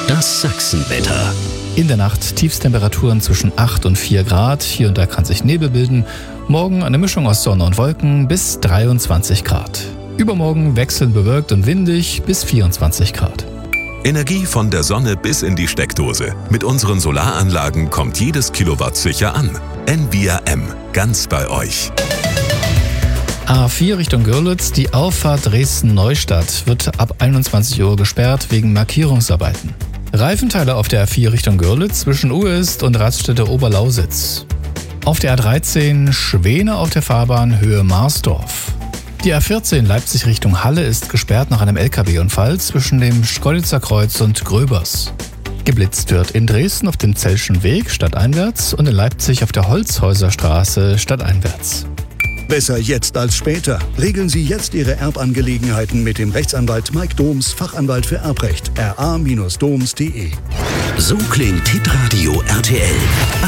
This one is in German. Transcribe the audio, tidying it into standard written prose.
Das Sachsenwetter. In der Nacht Tiefstemperaturen zwischen 8 und 4 Grad. Hier und da kann sich Nebel bilden. Morgen eine Mischung aus Sonne und Wolken bis 23 Grad. Übermorgen wechselnd bewölkt und windig bis 24 Grad. Energie von der Sonne bis in die Steckdose. Mit unseren Solaranlagen kommt jedes Kilowatt sicher an. Envia M. Ganz bei euch. A4 Richtung Görlitz, die Auffahrt Dresden-Neustadt wird ab 21 Uhr gesperrt wegen Markierungsarbeiten. Reifenteile auf der A4 Richtung Görlitz zwischen Uest und Raststätte Oberlausitz. Auf der A13 Schwene auf der Fahrbahn Höhe Marsdorf. Die A14 Leipzig Richtung Halle ist gesperrt nach einem LKW-Unfall zwischen dem Schkeuditzer Kreuz und Gröbers. Geblitzt wird in Dresden auf dem Zellschen Weg stadteinwärts und in Leipzig auf der Holzhäuserstraße stadteinwärts. Besser jetzt als später. Regeln Sie jetzt Ihre Erbangelegenheiten mit dem Rechtsanwalt Mike Doms, Fachanwalt für Erbrecht, ra-doms.de. So klingt Hitradio RTL.